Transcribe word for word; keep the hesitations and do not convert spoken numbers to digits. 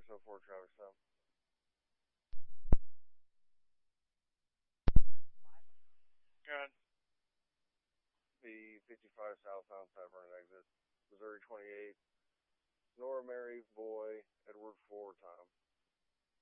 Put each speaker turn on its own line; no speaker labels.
six oh four traffic stop. Good. The fifty-five southbound Cybernet exit. Missouri twenty-eight. Nora Mary Boy Edward four time.